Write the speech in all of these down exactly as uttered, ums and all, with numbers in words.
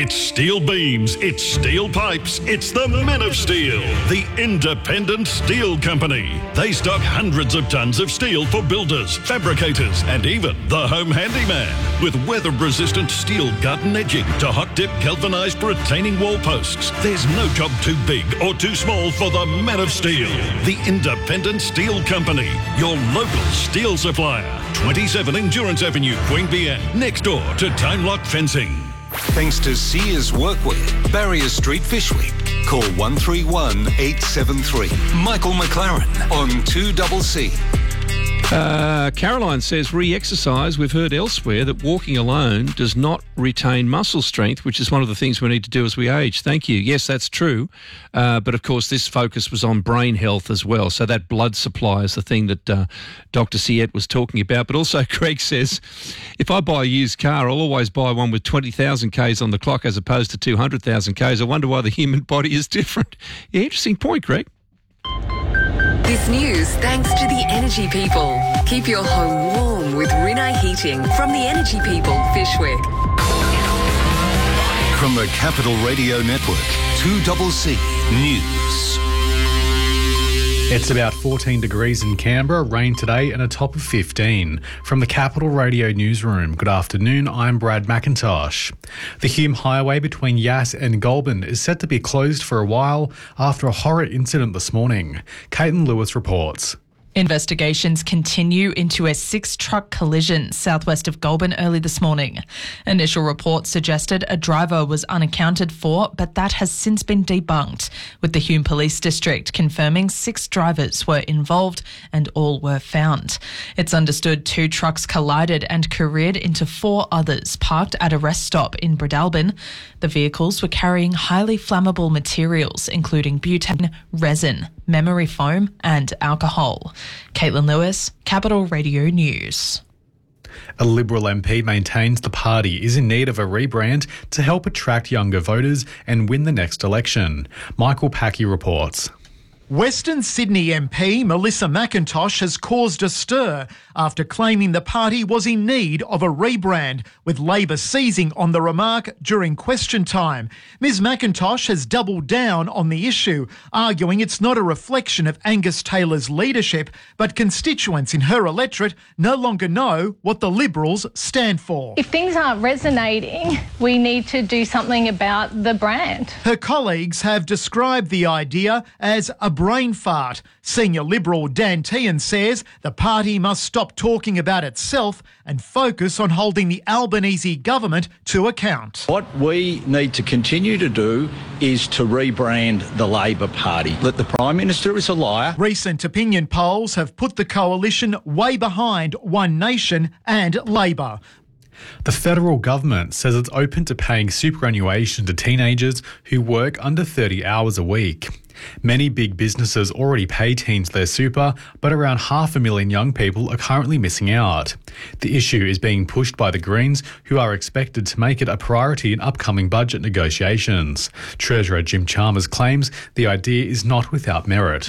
It's steel beams, it's steel pipes, it's the Men of Steel, the independent steel company. They stock hundreds of tons of steel for builders, fabricators, and even the home handyman. With weather-resistant steel garden edging to hot-dip galvanised retaining wall posts, there's no job too big or too small for the Men of Steel, the independent steel company, your local steel supplier. twenty-seven Endurance Avenue, Queanbeyan, next door to Time Lock Fencing. Thanks to Sears Workwear, Barrier Street, Fyshwick. Call one three one, eight seven three. Michael McLaren on two C C. Uh, Caroline says, re-exercise. We've heard elsewhere that walking alone does not retain muscle strength, which is one of the things we need to do as we age. Thank you. Yes, that's true. Uh, but, of course, this focus was on brain health as well. So that blood supply is the thing that uh, Doctor Siet was talking about. But also, Craig says, if I buy a used car, I'll always buy one with twenty thousand kays on the clock as opposed to two hundred thousand kays. I wonder why the human body is different. Yeah, interesting point, Craig. This news thanks to the Energy People. Keep your home warm with Rinnai Heating from the Energy People, Fyshwick. From the Capital Radio Network, two C C News. It's about fourteen degrees in Canberra, rain today and a top of fifteen. From the Capital Radio Newsroom, good afternoon, I'm Brad McIntosh. The Hume Highway between Yass and Goulburn is set to be closed for a while after a horror incident this morning. Caitlin Lewis reports. Investigations continue into a six-truck collision southwest of Goulburn early this morning. Initial reports suggested a driver was unaccounted for, but that has since been debunked, with the Hume Police District confirming six drivers were involved and all were found. It's understood two trucks collided and careered into four others parked at a rest stop in Breadalbin. The vehicles were carrying highly flammable materials, including butane, resin, memory foam and alcohol. Caitlin Lewis, Capital Radio News. A Liberal M P maintains the party is in need of a rebrand to help attract younger voters and win the next election. Michael Packy reports. Western Sydney M P Melissa McIntosh has caused a stir after claiming the party was in need of a rebrand, with Labor seizing on the remark during question time. Ms McIntosh has doubled down on the issue, arguing it's not a reflection of Angus Taylor's leadership, but constituents in her electorate no longer know what the Liberals stand for. If things aren't resonating, we need to do something about the brand. Her colleagues have described the idea as a brain fart. Senior Liberal Dan Tehan says the party must stop talking about itself and focus on holding the Albanese government to account. What we need to continue to do is to rebrand the Labor Party. That the Prime Minister is a liar. Recent opinion polls have put the coalition way behind One Nation and Labor. The federal government says it's open to paying superannuation to teenagers who work under thirty hours a week. Many big businesses already pay teens their super, but around half a million young people are currently missing out. The issue is being pushed by the Greens, who are expected to make it a priority in upcoming budget negotiations. Treasurer Jim Chalmers claims the idea is not without merit.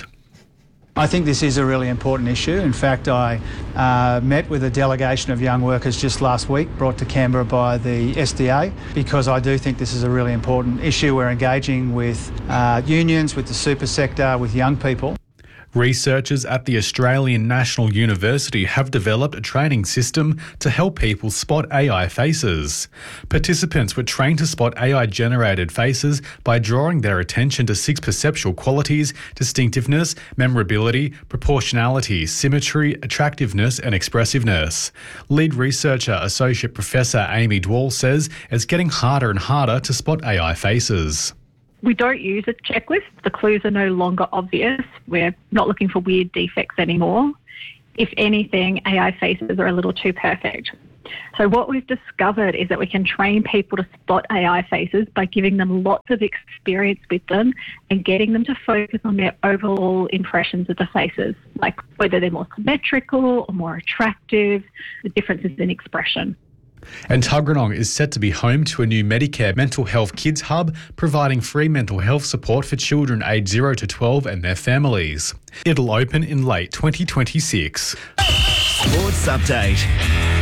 I think this is a really important issue. In fact, I uh, met with a delegation of young workers just last week, brought to Canberra by the S D A, because I do think this is a really important issue. We're engaging with uh, unions, with the super sector, with young people. Researchers at the Australian National University have developed a training system to help people spot A I faces. Participants were trained to spot A I-generated faces by drawing their attention to six perceptual qualities: distinctiveness, memorability, proportionality, symmetry, attractiveness and expressiveness. Lead researcher Associate Professor Amy Dwall says it's getting harder and harder to spot A I faces. We don't use a checklist. The clues are no longer obvious. We're not looking for weird defects anymore. If anything, A I faces are a little too perfect. So what we've discovered is that we can train people to spot A I faces by giving them lots of experience with them and getting them to focus on their overall impressions of the faces, like whether they're more symmetrical or more attractive, the differences in expression. And Tuggeranong is set to be home to a new Medicare Mental Health Kids Hub, providing free mental health support for children aged zero to twelve and their families. It'll open in late twenty twenty-six. Sports Update.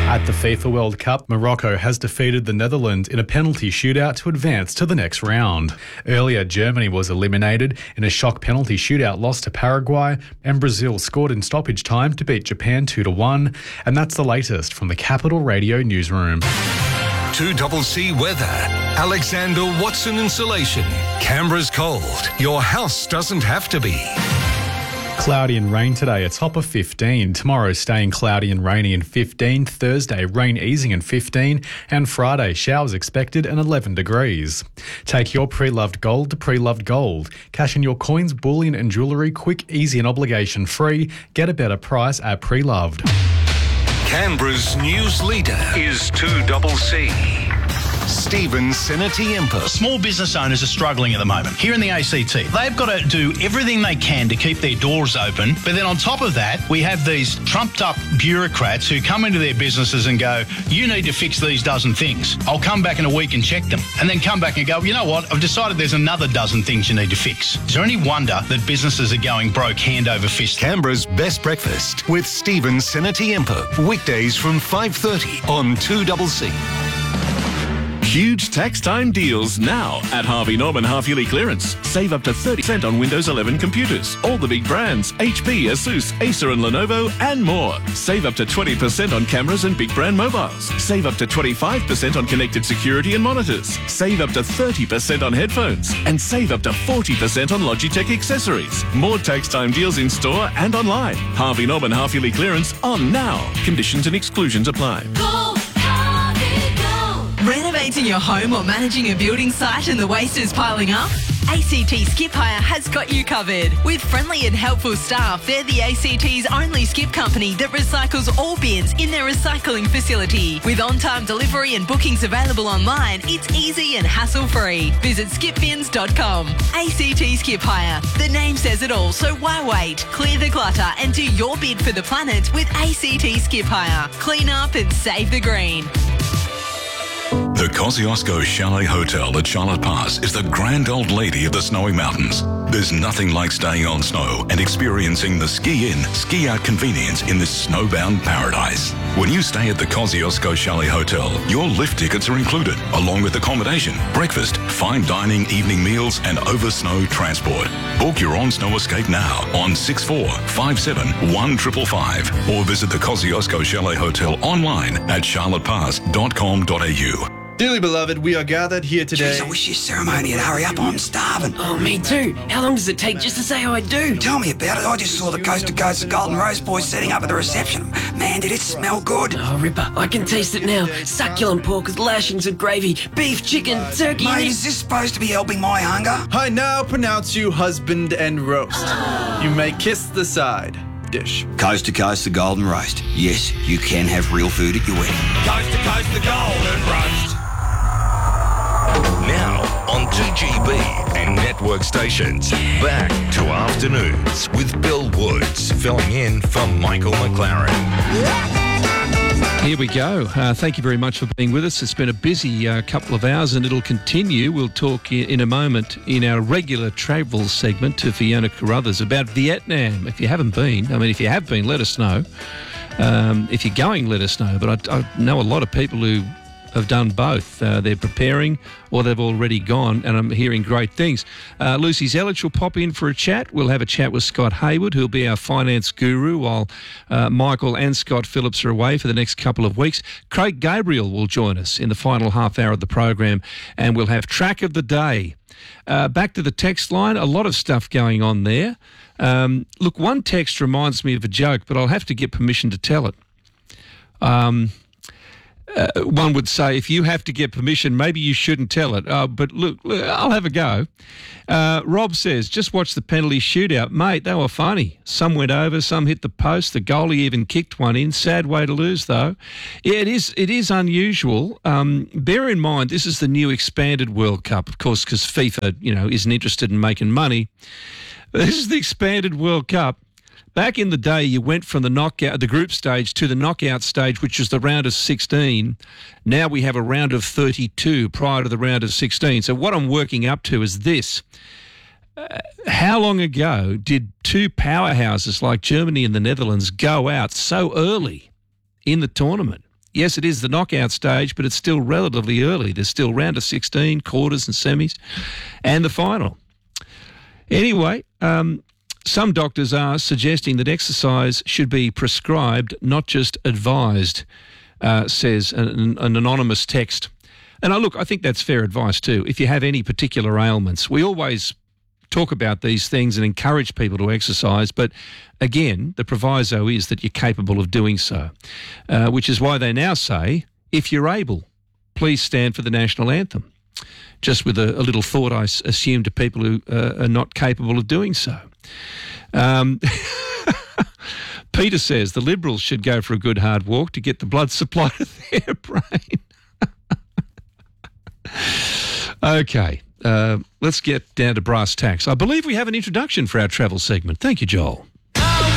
At the FIFA World Cup, Morocco has defeated the Netherlands in a penalty shootout to advance to the next round. Earlier, Germany was eliminated in a shock penalty shootout loss to Paraguay, and Brazil scored in stoppage time to beat Japan two to one. And that's the latest from the Capital Radio newsroom. two C C weather. Alexander Watson Insulation. Canberra's cold. Your house doesn't have to be. Cloudy and rain today, a top of fifteen. Tomorrow staying cloudy and rainy and fifteen. Thursday, rain easing and fifteen. And Friday, showers expected and eleven degrees. Take your pre-loved gold to Pre-Loved Gold. Cash in your coins, bullion and jewellery quick, easy and obligation free. Get a better price at Pre-Loved. Canberra's news leader is two C C. Stephen Senatiempo. Small business owners are struggling at the moment. Here in the A C T, they've got to do everything they can to keep their doors open. But then on top of that, we have these trumped up bureaucrats who come into their businesses and go, you need to fix these dozen things. I'll come back in a week and check them. And then come back and go, you know what? I've decided there's another dozen things you need to fix. Is there any wonder that businesses are going broke hand over fist? Canberra's best breakfast with Stephen Senatiempo. Weekdays from five thirty on two C C. Huge tax time deals now at Harvey Norman Half Yearly Clearance. Save up to thirty percent on Windows eleven computers. All the big brands, H P, Asus, Acer and Lenovo and more. Save up to twenty percent on cameras and big brand mobiles. Save up to twenty-five percent on connected security and monitors. Save up to thirty percent on headphones. And save up to forty percent on Logitech accessories. More tax time deals in store and online. Harvey Norman Half Yearly Clearance on now. Conditions and exclusions apply. Go, Harvey, go. Renovating your home or managing a building site and the waste is piling up? A C T Skip Hire has got you covered. With friendly and helpful staff, they're the A C T's only skip company that recycles all bins in their recycling facility. With on-time delivery and bookings available online, it's easy and hassle-free. Visit skip bins dot com. A C T Skip Hire. The name says it all, so why wait? Clear the clutter and do your bid for the planet with A C T Skip Hire. Clean up and save the green. The Kosciuszko Chalet Hotel at Charlotte Pass is the grand old lady of the snowy mountains. There's nothing like staying on snow and experiencing the ski-in, ski-out convenience in this snowbound paradise. When you stay at the Kosciuszko Chalet Hotel, your lift tickets are included, along with accommodation, breakfast, fine dining, evening meals, and over-snow transport. Book your on-snow escape now on six four five seven one five five five or visit the Kosciuszko Chalet Hotel online at charlotte pass dot com dot a u. Dearly beloved, we are gathered here today. Jeez, I wish your ceremony would hurry up. I'm starving. Oh, me too. How long does it take just to say I do? Tell me about it. I just saw the Coast to Coast the Golden Rose boys setting up at the reception. Man, did it smell good. Oh, Ripper, I can taste it now. Succulent pork with lashings of gravy, beef, chicken, turkey. Mate, is this supposed to be helping my hunger? I now pronounce you husband and roast. You may kiss the side dish. Coast to Coast the Golden Roast. Yes, you can have real food at your wedding. Coast to Coast the Golden Roast. Now on two G B and network stations, back to Afternoons with Bill Woods, filling in for Michael McLaren. Here we go. Uh, thank you very much for being with us. It's been a busy uh, couple of hours and it'll continue. We'll talk in, in a moment in our regular travel segment to Fiona Carruthers about Vietnam. If you haven't been, I mean, if you have been, let us know. Um, if you're going, let us know. But I, I know a lot of people who have done both. Uh, they're preparing or they've already gone, and I'm hearing great things. Uh, Lucy Zelich will pop in for a chat. We'll have a chat with Scott Hayward, who'll be our finance guru while uh, Michael and Scott Phillips are away for the next couple of weeks. Craig Gabriel will join us in the final half hour of the program, and we'll have Track of the Day. Uh, back to the text line, a lot of stuff going on there. Um, look, one text reminds me of a joke, but I'll have to get permission to tell it. Um... Uh, one would say, if you have to get permission, maybe you shouldn't tell it. Uh, but look, look, I'll have a go. Uh, Rob says, just watch the penalty shootout. Mate, they were funny. Some went over, some hit the post. The goalie even kicked one in. Sad way to lose, though. Yeah, it is It is unusual. Um, bear in mind, this is the new expanded World Cup, of course, because FIFA, you know, isn't interested in making money. This is the expanded World Cup. Back in the day, you went from the knockout, the group stage to the knockout stage, which was the round of sixteen. Now we have a round of thirty-two prior to the round of sixteen. So what I'm working up to is this. Uh, how long ago did two powerhouses like Germany and the Netherlands go out so early in the tournament? Yes, it is the knockout stage, but it's still relatively early. There's still round of sixteen, quarters and semis, and the final. Anyway, um, some doctors are suggesting that exercise should be prescribed, not just advised, uh, says an, an anonymous text. And I look, I think that's fair advice too. If you have any particular ailments, we always talk about these things and encourage people to exercise, but again, the proviso is that you're capable of doing so, uh, which is why they now say, if you're able, please stand for the national anthem. Just with a, a little thought I s- assume to people who uh, are not capable of doing so. Um, Peter says the Liberals should go for a good hard walk to get the blood supply to their brain. Okay, uh, let's get down to brass tacks. I believe we have an introduction for our travel segment. Thank you, Joel.